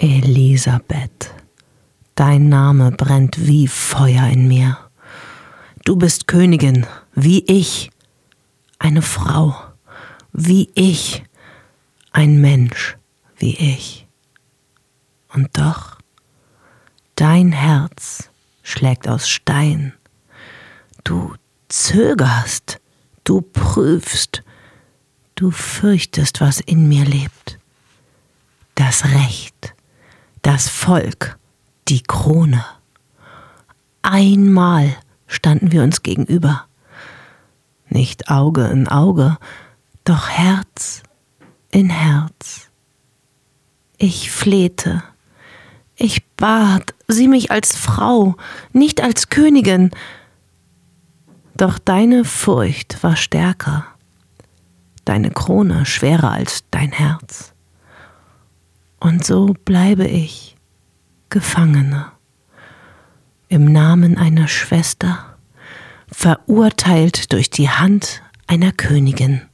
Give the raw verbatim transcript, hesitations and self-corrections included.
Elisabeth, dein Name brennt wie Feuer in mir. Du bist Königin, wie ich, eine Frau, wie ich, ein Mensch, wie ich. Und doch, dein Herz schlägt aus Stein. Du zögerst, du prüfst, du fürchtest, was in mir lebt. Das Recht, das Volk, die Krone. Einmal standen wir uns gegenüber. Nicht Auge in Auge, doch Herz in Herz. Ich flehte, ich bat, sieh mich als Frau, nicht als Königin. Doch deine Furcht war stärker, deine Krone schwerer als dein Herz. Und so bleibe ich Gefangene, im Namen einer Schwester, verurteilt durch die Hand einer Königin.